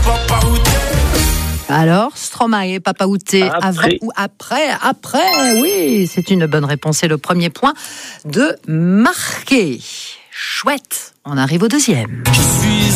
Papa Outé. Alors, Stromae et Papa Outé, avant ou après? Après, oui, c'est une bonne réponse. C'est le premier point de marqué. Chouette, on arrive au deuxième. Je suis